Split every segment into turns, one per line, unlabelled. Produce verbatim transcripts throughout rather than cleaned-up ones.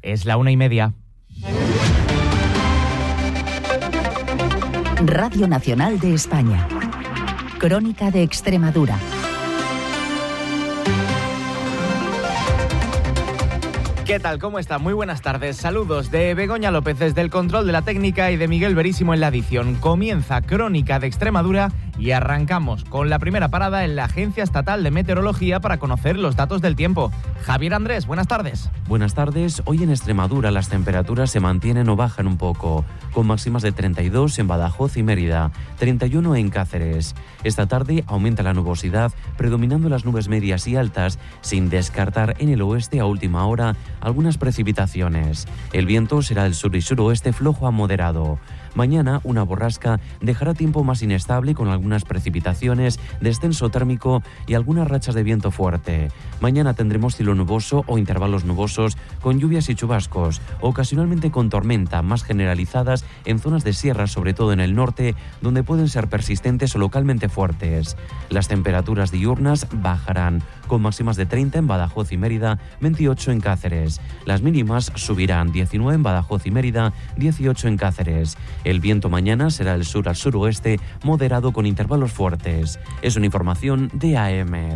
Es la una y media.
Radio Nacional de España. Crónica de Extremadura.
¿Qué tal? ¿Cómo está? Muy buenas tardes. Saludos de Begoña López desde el control de la técnica y de Miguel Verísimo en la edición. Comienza Crónica de Extremadura y arrancamos con la primera parada en la Agencia Estatal de Meteorología para conocer los datos del tiempo. Javier Andrés, buenas tardes.
Buenas tardes. Hoy en Extremadura las temperaturas se mantienen o bajan un poco, con máximas de treinta y dos en Badajoz y Mérida, treinta y uno en Cáceres. Esta tarde aumenta la nubosidad, predominando las nubes medias y altas, sin descartar en el oeste a última hora algunas precipitaciones. El viento será del sur y suroeste flojo a moderado. Mañana una borrasca dejará tiempo más inestable con algunas precipitaciones, descenso térmico y algunas rachas de viento fuerte. Mañana tendremos cielo nuboso o intervalos nubosos con lluvias y chubascos, ocasionalmente con tormenta, más generalizadas en zonas de sierra, sobre todo en el norte, donde pueden ser persistentes o localmente fuertes. Las temperaturas diurnas bajarán, con máximas de treinta en Badajoz y Mérida, veintiocho en Cáceres. Las mínimas subirán, diecinueve en Badajoz y Mérida, dieciocho en Cáceres. El viento mañana será del sur al suroeste, moderado con intervalos fuertes. Es una información de A E-Met.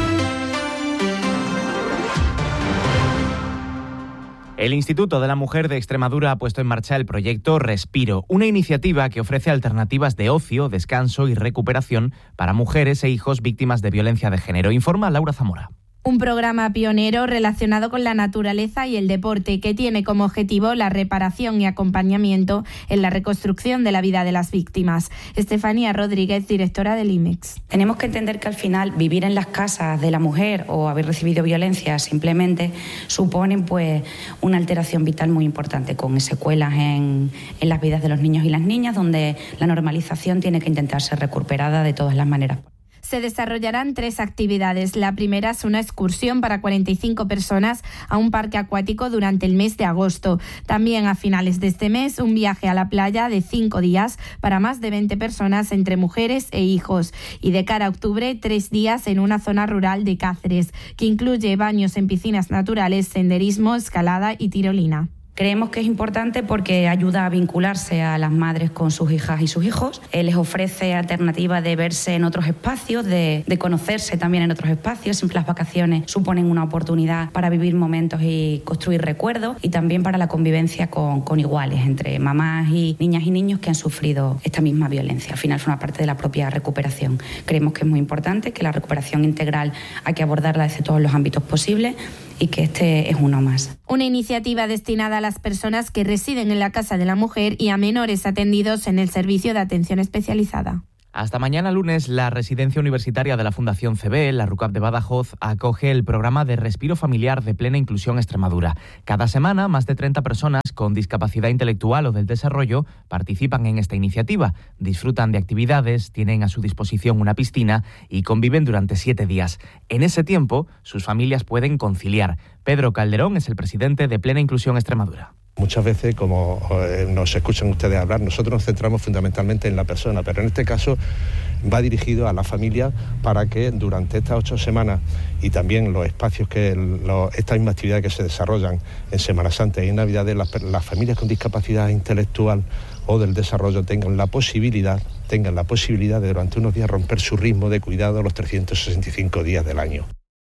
El Instituto de la Mujer de Extremadura ha puesto en marcha el proyecto Respiro, una iniciativa que ofrece alternativas de ocio, descanso y recuperación para mujeres e hijos víctimas de violencia de género. Informa Laura Zamora.
Un programa pionero relacionado con la naturaleza y el deporte que tiene como objetivo la reparación y acompañamiento en la reconstrucción de la vida de las víctimas. Estefanía Rodríguez, directora del I M E X.
Tenemos que entender que al final vivir en las casas de la mujer o haber recibido violencia simplemente suponen pues una alteración vital muy importante, con secuelas en, en las vidas de los niños y las niñas, donde la normalización tiene que intentar ser recuperada de todas las maneras.
Se desarrollarán tres actividades. La primera es una excursión para cuarenta y cinco personas a un parque acuático durante el mes de agosto. También a finales de este mes, un viaje a la playa de cinco días para más de veinte personas entre mujeres e hijos. Y de cara a octubre, tres días en una zona rural de Cáceres, que incluye baños en piscinas naturales, senderismo, escalada y tirolina.
Creemos que es importante porque ayuda a vincularse a las madres con sus hijas y sus hijos. Eh, les ofrece alternativa de verse en otros espacios, de, de conocerse también en otros espacios. Siempre las vacaciones suponen una oportunidad para vivir momentos y construir recuerdos, y también para la convivencia con, con iguales, entre mamás y niñas y niños que han sufrido esta misma violencia. Al final forma parte de la propia recuperación. Creemos que es muy importante, que la recuperación integral hay que abordarla desde todos los ámbitos posibles, y que este es uno más.
Una iniciativa destinada a las personas que residen en la Casa de la Mujer y a menores atendidos en el servicio de atención especializada.
Hasta mañana lunes, la Residencia Universitaria de la Fundación C B, la RUCAP de Badajoz, acoge el programa de Respiro Familiar de Plena Inclusión Extremadura. Cada semana, más de treinta personas con discapacidad intelectual o del desarrollo participan en esta iniciativa, disfrutan de actividades, tienen a su disposición una piscina y conviven durante siete días. En ese tiempo, sus familias pueden conciliar. Pedro Calderón es el presidente de Plena Inclusión Extremadura.
Muchas veces, como nos escuchan ustedes hablar, nosotros nos centramos fundamentalmente en la persona, pero en este caso va dirigido a la familia para que durante estas ocho semanas y también los espacios que lo, estas mismas actividades que se desarrollan en Semana Santa y en Navidades, las, las familias con discapacidad intelectual o del desarrollo tengan la posibilidad, tengan la posibilidad de durante unos días romper su ritmo de cuidado los trescientos sesenta y cinco días del año.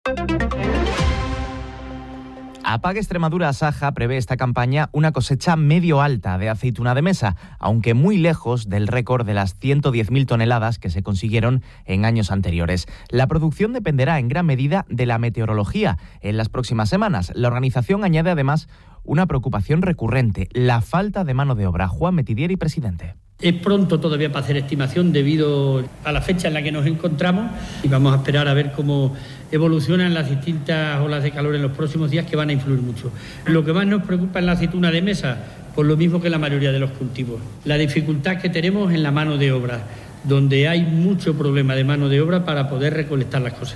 Apague Extremadura Asaja prevé esta campaña una cosecha medio alta de aceituna de mesa, aunque muy lejos del récord de las ciento diez mil toneladas que se consiguieron en años anteriores. La producción dependerá en gran medida de la meteorología en las próximas semanas. La organización añade además una preocupación recurrente, la falta de mano de obra. Juan Metidieri, presidente.
Es pronto todavía para hacer estimación debido a la fecha en la que nos encontramos, y vamos a esperar a ver cómo evolucionan las distintas olas de calor en los próximos días, que van a influir mucho. Lo que más nos preocupa es la aceituna de mesa, por lo mismo que la mayoría de los cultivos. La dificultad que tenemos en la mano de obra, donde hay mucho problema de mano de obra para poder recolectar las cosechas.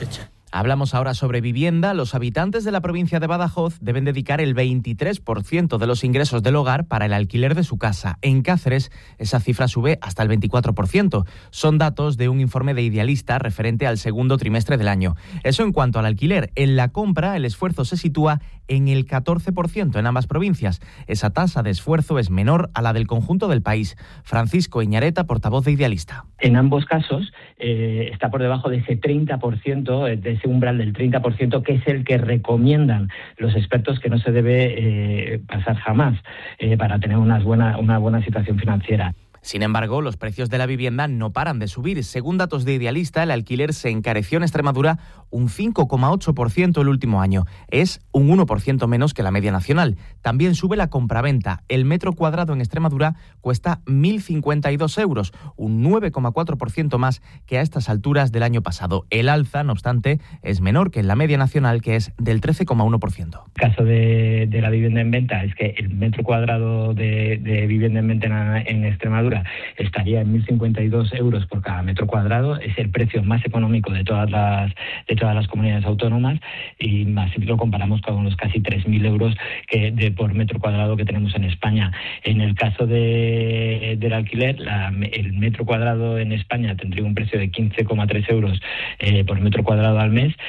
Hablamos ahora sobre vivienda. Los habitantes de la provincia de Badajoz deben dedicar el veintitrés por ciento de los ingresos del hogar para el alquiler de su casa. En Cáceres, esa cifra sube hasta el veinticuatro por ciento. Son datos de un informe de Idealista referente al segundo trimestre del año. Eso en cuanto al alquiler. En la compra, el esfuerzo se sitúa en el catorce por ciento en ambas provincias. Esa tasa de esfuerzo es menor a la del conjunto del país. Francisco Iñareta, portavoz de Idealista.
En ambos casos eh, está por debajo de ese treinta por ciento, de ese umbral del treinta por ciento, que es el que recomiendan los expertos que no se debe eh, pasar jamás eh, para tener una buena, una buena situación financiera.
Sin embargo, los precios de la vivienda no paran de subir. Según datos de Idealista, el alquiler se encareció en Extremadura un cinco coma ocho por ciento el último año. Es un uno por ciento menos que la media nacional. También sube la compraventa. El metro cuadrado en Extremadura cuesta mil cincuenta y dos euros, un nueve coma cuatro por ciento más que a estas alturas del año pasado. El alza, no obstante, es menor que en la media nacional, que es del trece coma uno por ciento.
El caso de, de la vivienda en venta es que el metro cuadrado de, de vivienda en venta en, en Extremadura estaría en mil cincuenta y dos euros por cada metro cuadrado. Es el precio más económico de todas las de todas las comunidades autónomas, y más si lo comparamos con los casi tres mil euros que de por metro cuadrado que tenemos en España. En el caso de, del alquiler, la, el metro cuadrado en España tendría un precio de quince coma tres euros eh, por metro cuadrado al mes,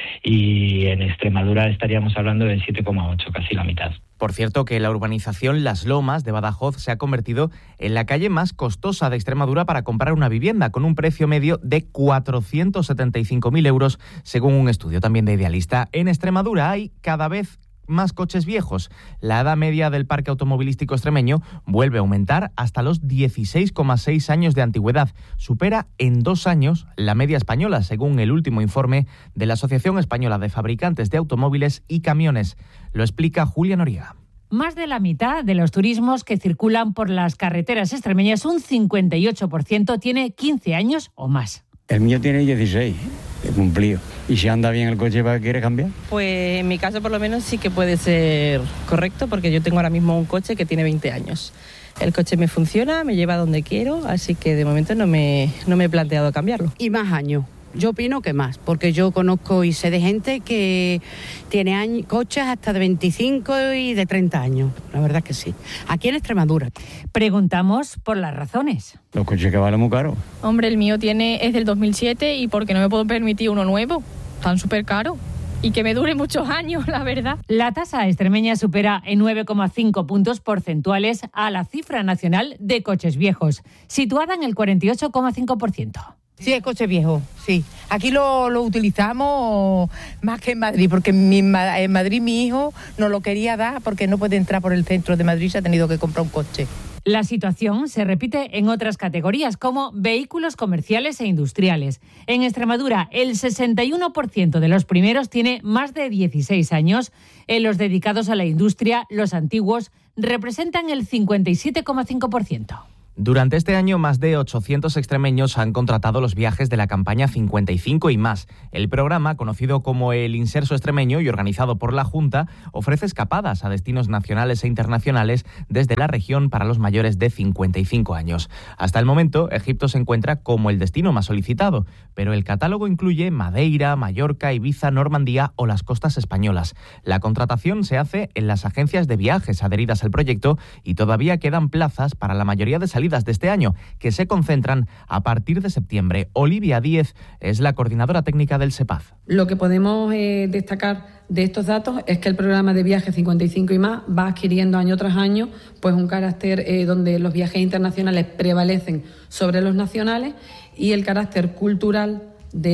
y en Extremadura estaríamos hablando de siete coma ocho, casi la mitad.
Por cierto, que la urbanización Las Lomas de Badajoz se ha convertido en la calle más costosa de Extremadura para comprar una vivienda, con un precio medio de cuatrocientos setenta y cinco mil euros, según un estudio también de Idealista. En Extremadura hay cada vez más coches viejos. La edad media del parque automovilístico extremeño vuelve a aumentar hasta los dieciséis coma seis años de antigüedad. Supera en dos años la media española, según el último informe de la Asociación Española de Fabricantes de Automóviles y Camiones. Lo explica Julia Noriega.
Más de la mitad de los turismos que circulan por las carreteras extremeñas, un cincuenta y ocho por ciento, tiene quince años o más.
El mío tiene dieciséis, he cumplido. ¿Y si anda bien el coche, para quiere cambiar?
Pues en mi caso por lo menos sí que puede ser correcto, porque yo tengo ahora mismo un coche que tiene veinte años. El coche me funciona, me lleva donde quiero, así que de momento no me, no me he planteado cambiarlo.
Y más años. Yo opino que más, porque yo conozco y sé de gente que tiene años, coches hasta de veinticinco y de treinta años. La verdad es que sí. Aquí en Extremadura.
Preguntamos por las razones.
Los coches que valen muy caros.
Hombre, el mío tiene es del dos mil siete y porque no me puedo permitir uno nuevo. Tan súper caro. Y que me dure muchos años, la verdad.
La tasa extremeña supera en nueve coma cinco puntos porcentuales a la cifra nacional de coches viejos, situada en el cuarenta y ocho coma cinco por ciento.
Sí, es coche viejo, sí. Aquí lo, lo utilizamos más que en Madrid, porque en, mi, en Madrid mi hijo no lo quería dar porque no puede entrar por el centro de Madrid, se ha tenido que comprar un coche.
La situación se repite en otras categorías, como vehículos comerciales e industriales. En Extremadura, el sesenta y uno por ciento de los primeros tiene más de dieciséis años. En los dedicados a la industria, los antiguos representan el cincuenta y siete coma cinco por ciento.
Durante este año, más de ochocientos extremeños han contratado los viajes de la campaña cincuenta y cinco y más. El programa, conocido como el Inserso Extremeño y organizado por la Junta, ofrece escapadas a destinos nacionales e internacionales desde la región para los mayores de cincuenta y cinco años. Hasta el momento, Egipto se encuentra como el destino más solicitado, pero el catálogo incluye Madeira, Mallorca, Ibiza, Normandía o las costas españolas. La contratación se hace en las agencias de viajes adheridas al proyecto y todavía quedan plazas para la mayoría de salidas de este año, que se concentran a partir de septiembre. Olivia Díez es la coordinadora técnica del SEPAZ.
Lo que podemos eh, destacar de estos datos es que el programa de viajes cincuenta y cinco y más va adquiriendo año tras año pues un carácter eh, donde los viajes internacionales prevalecen sobre los nacionales, y el carácter cultural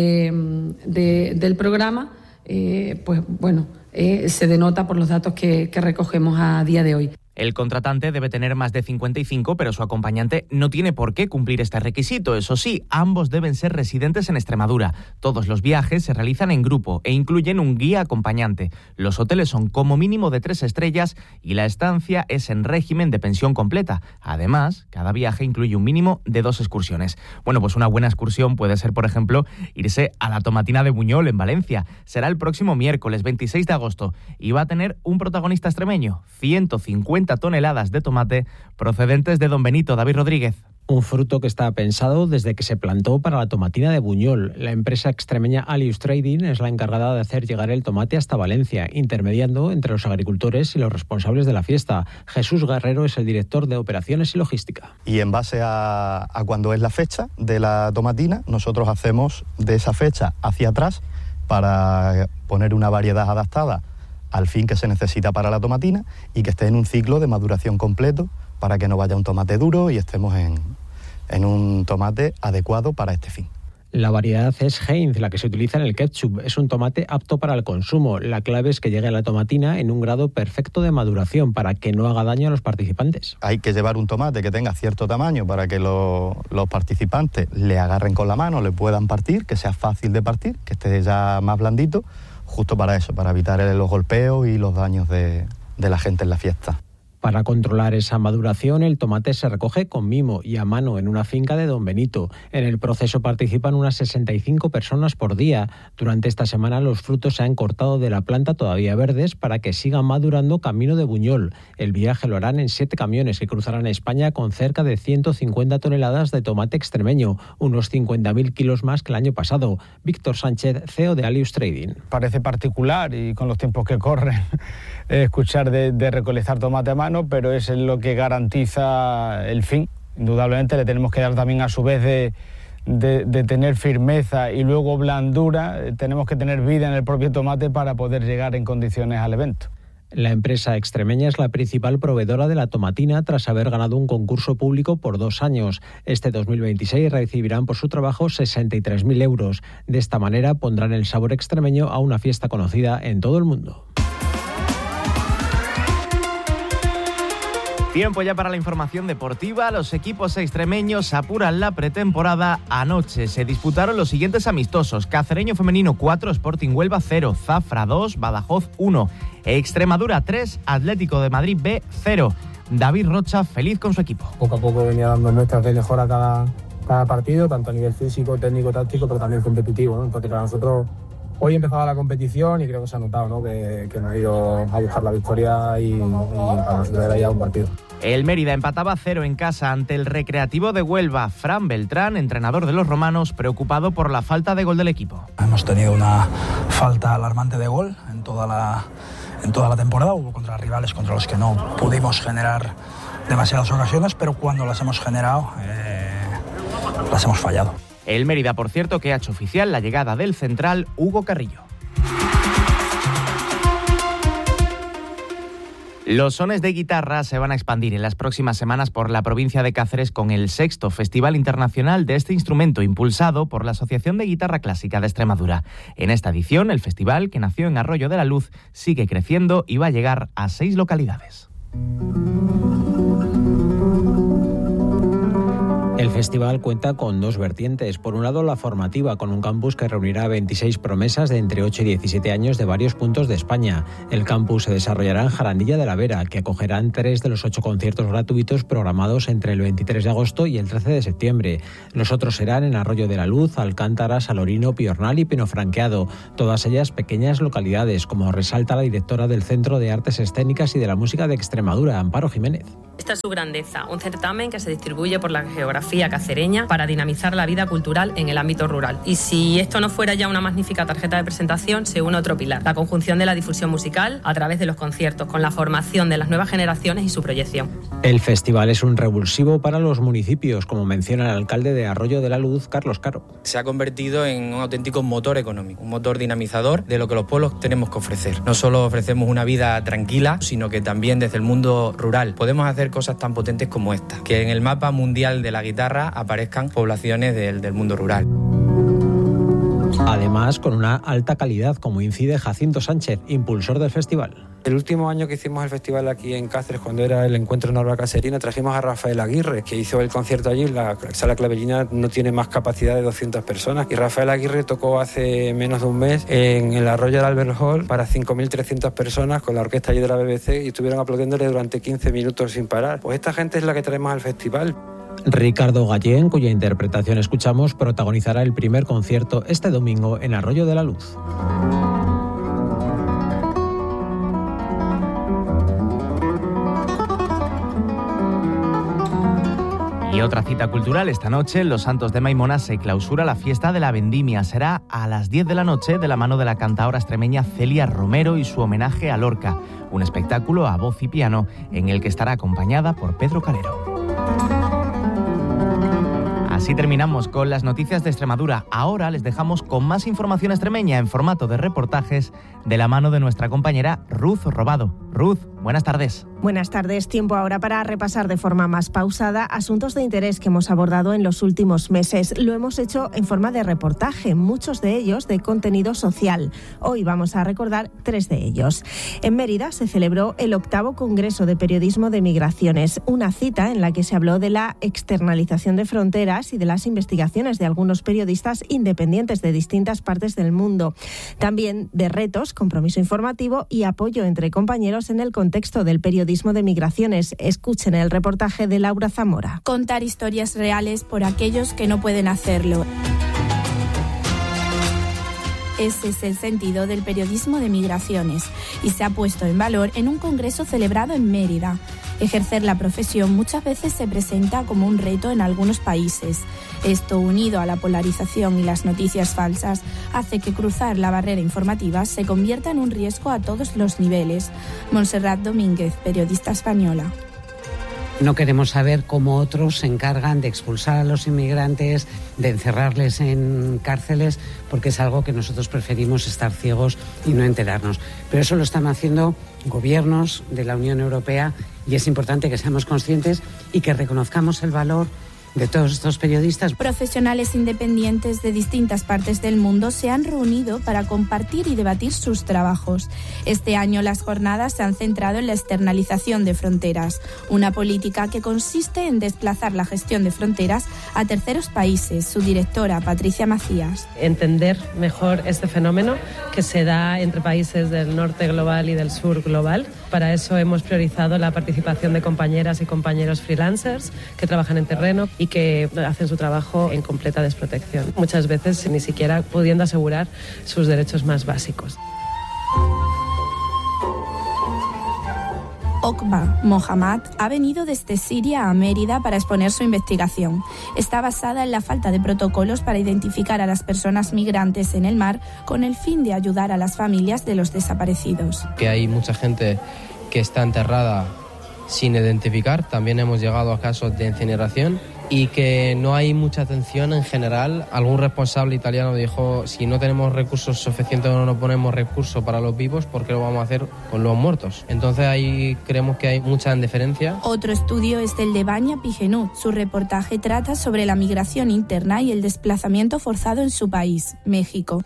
de, de, del programa eh, pues bueno eh, se denota por los datos que, que recogemos a día de hoy.
El contratante debe tener más de cincuenta y cinco, pero su acompañante no tiene por qué cumplir este requisito. Eso sí, ambos deben ser residentes en Extremadura. Todos los viajes se realizan en grupo e incluyen un guía acompañante. Los hoteles son como mínimo de tres estrellas y la estancia es en régimen de pensión completa. Además, cada viaje incluye un mínimo de dos excursiones. Bueno, pues una buena excursión puede ser, por ejemplo, irse a la Tomatina de Buñol, en Valencia. Será el próximo miércoles veintiséis de agosto y va a tener un protagonista extremeño, ciento cincuenta toneladas de tomate procedentes de Don Benito. David Rodríguez.
Un fruto que está pensado desde que se plantó para la tomatina de Buñol. La empresa extremeña Alius Trading es la encargada de hacer llegar el tomate hasta Valencia, intermediando entre los agricultores y los responsables de la fiesta. Jesús Guerrero es el director de operaciones y logística.
Y en base a, a cuando es la fecha de la tomatina, nosotros hacemos de esa fecha hacia atrás para poner una variedad adaptada al fin que se necesita para la tomatina y que esté en un ciclo de maduración completo, para que no vaya un tomate duro y estemos en, en un tomate adecuado para este fin.
La variedad es Heinz, la que se utiliza en el ketchup. Es un tomate apto para el consumo. La clave es que llegue a la tomatina en un grado perfecto de maduración para que no haga daño a los participantes.
Hay que llevar un tomate que tenga cierto tamaño para que lo, los participantes le agarren con la mano, le puedan partir, que sea fácil de partir, que esté ya más blandito, justo para eso, para evitar los golpeos y los daños de, de la gente en la fiesta.
Para controlar esa maduración, el tomate se recoge con mimo y a mano en una finca de Don Benito. En el proceso participan unas sesenta y cinco personas por día. Durante esta semana los frutos se han cortado de la planta todavía verdes para que sigan madurando camino de Buñol. El viaje lo harán en siete camiones que cruzarán España con cerca de ciento cincuenta toneladas de tomate extremeño, unos cincuenta mil kilos más que el año pasado. Víctor Sánchez, C E O de Alius Trading.
Parece particular y con los tiempos que corren escuchar de, de recolectar tomate a mano, pero es lo que garantiza el fin. Indudablemente le tenemos que dar también a su vez de, de, de tener firmeza y luego blandura, tenemos que tener vida en el propio tomate para poder llegar en condiciones al evento.
La empresa extremeña es la principal proveedora de la tomatina tras haber ganado un concurso público por dos años. Este dos mil veintiséis recibirán por su trabajo sesenta y tres mil euros. De esta manera pondrán el sabor extremeño a una fiesta conocida en todo el mundo.
Tiempo ya para la información deportiva. Los equipos extremeños apuran la pretemporada. Anoche se disputaron los siguientes amistosos: Cacereño Femenino cuatro, Sporting Huelva cero, Zafra dos, Badajoz uno, Extremadura tres, Atlético de Madrid B cero. David Rocha feliz con su equipo.
Poco a poco venía dando muestras de mejora cada, cada partido, tanto a nivel físico, técnico, táctico, pero también competitivo, ¿no? Entonces para nosotros hoy empezaba la competición y creo que se ha notado, ¿no? que, que nos ha ido a buscar la victoria y, y para nosotros era ya un partido.
El Mérida empataba cero en casa ante el Recreativo de Huelva. Fran Beltrán, entrenador de los romanos, preocupado por la falta de gol del equipo.
Hemos tenido una falta alarmante de gol en toda la, en toda la temporada. Hubo contra rivales contra los que no pudimos generar demasiadas ocasiones, pero cuando las hemos generado, eh, las hemos fallado.
El Mérida, por cierto, que ha hecho oficial la llegada del central Hugo Carrillo. Los sones de guitarra se van a expandir en las próximas semanas por la provincia de Cáceres con el sexto Festival Internacional de este instrumento, impulsado por la Asociación de Guitarra Clásica de Extremadura. En esta edición, el festival, que nació en Arroyo de la Luz, sigue creciendo y va a llegar a seis localidades.
El festival cuenta con dos vertientes. Por un lado, la formativa, con un campus que reunirá a veintiséis promesas de entre ocho y diecisiete años de varios puntos de España. El campus se desarrollará en Jarandilla de la Vera, que acogerán tres de los ocho conciertos gratuitos programados entre el veintitrés de agosto y el trece de septiembre. Los otros serán en Arroyo de la Luz, Alcántara, Salorino, Piornal y Penofranqueado, todas ellas pequeñas localidades, como resalta la directora del Centro de Artes Escénicas y de la Música de Extremadura, Amparo Jiménez.
Esta es su grandeza, un certamen que se distribuye por la geografía cacereña para dinamizar la vida cultural en el ámbito rural. Y si esto no fuera ya una magnífica tarjeta de presentación, se une otro pilar, la conjunción de la difusión musical a través de los conciertos, con la formación de las nuevas generaciones y su proyección.
El festival es un revulsivo para los municipios, como menciona el alcalde de Arroyo de la Luz, Carlos Caro.
Se ha convertido en un auténtico motor económico, un motor dinamizador de lo que los pueblos tenemos que ofrecer. No solo ofrecemos una vida tranquila, sino que también desde el mundo rural podemos hacer cosas tan potentes como esta, que en el mapa mundial de la guitarra aparezcan poblaciones del, del mundo rural.
Además, con una alta calidad, como incide Jacinto Sánchez, impulsor del festival.
El último año que hicimos el festival aquí en Cáceres, cuando era el encuentro Norba Caserina, trajimos a Rafael Aguirre, que hizo el concierto allí. La sala Clavellina no tiene más capacidad de doscientas personas. Y Rafael Aguirre tocó hace menos de un mes en el Arroyo del Albert Hall para cinco mil trescientas personas con la orquesta allí de la B B C y estuvieron aplaudiéndole durante quince minutos sin parar. Pues esta gente es la que traemos al festival.
Ricardo Gallén, cuya interpretación escuchamos, protagonizará el primer concierto este domingo en Arroyo de la Luz.
Y otra cita cultural esta noche, en Los Santos de Maimona se clausura la fiesta de la vendimia. Será a las diez de la noche de la mano de la cantaora extremeña Celia Romero y su homenaje a Lorca. Un espectáculo a voz y piano en el que estará acompañada por Pedro Calero. Así terminamos con las noticias de Extremadura. Ahora les dejamos con más información extremeña en formato de reportajes de la mano de nuestra compañera Ruth Robado. Ruth, buenas tardes.
Buenas tardes. Tiempo ahora para repasar de forma más pausada asuntos de interés que hemos abordado en los últimos meses. Lo hemos hecho en forma de reportaje, muchos de ellos de contenido social. Hoy vamos a recordar tres de ellos. En Mérida se celebró el octavo Congreso de Periodismo de Migraciones, una cita en la que se habló de la externalización de fronteras y de las investigaciones de algunos periodistas independientes de distintas partes del mundo. También de retos, compromiso informativo y apoyo entre compañeros en el contexto del periodismo de migraciones. Escuchen el reportaje de Laura Zamora.
Contar historias reales por aquellos que no pueden hacerlo. Ese es el sentido del periodismo de migraciones y se ha puesto en valor en un congreso celebrado en Mérida. Ejercer la profesión muchas veces se presenta como un reto en algunos países. Esto, unido a la polarización y las noticias falsas, hace que cruzar la barrera informativa se convierta en un riesgo a todos los niveles. Montserrat Domínguez, periodista española.
No queremos saber cómo otros se encargan de expulsar a los inmigrantes, de encerrarles en cárceles, porque es algo que nosotros preferimos estar ciegos y no enterarnos. Pero eso lo están haciendo gobiernos de la Unión Europea y es importante que seamos conscientes y que reconozcamos el valor de todos estos periodistas.
Profesionales independientes de distintas partes del mundo se han reunido para compartir y debatir sus trabajos. Este año las jornadas se han centrado en la externalización de fronteras, una política que consiste en desplazar la gestión de fronteras a terceros países. Su directora, Patricia Macías.
Entender mejor este fenómeno que se da entre países del norte global y del sur global. Para eso hemos priorizado la participación de compañeras y compañeros freelancers que trabajan en terreno y que hacen su trabajo en completa desprotección, muchas veces ni siquiera pudiendo asegurar sus derechos más básicos.
Okba Mohammad ha venido desde Siria a Mérida para exponer su investigación. Está basada en la falta de protocolos para identificar a las personas migrantes en el mar con el fin de ayudar a las familias de los desaparecidos.
Que hay mucha gente que está enterrada sin identificar, también hemos llegado a casos de incineración y que no hay mucha atención en general. Algún responsable italiano dijo, si no tenemos recursos suficientes o no ponemos recursos para los vivos, ¿por qué lo vamos a hacer con los muertos? Entonces ahí creemos que hay mucha indiferencia.
Otro estudio es el de Bania Pigenut. Su reportaje trata sobre la migración interna y el desplazamiento forzado en su país, México.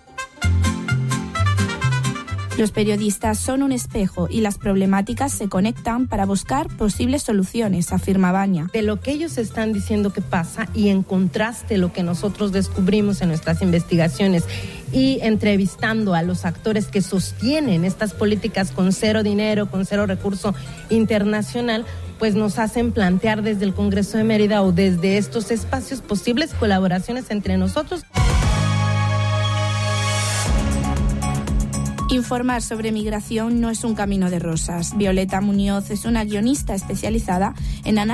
Los periodistas son un espejo y las problemáticas se conectan para buscar posibles soluciones, afirma Baña.
De lo que ellos están diciendo que pasa y en contraste lo que nosotros descubrimos en nuestras investigaciones y entrevistando a los actores que sostienen estas políticas con cero dinero, con cero recurso internacional, pues nos hacen plantear desde el Congreso de Mérida o desde estos espacios posibles colaboraciones entre nosotros.
Informar sobre migración no es un camino de rosas. Violeta Muñoz es una guionista especializada en análisis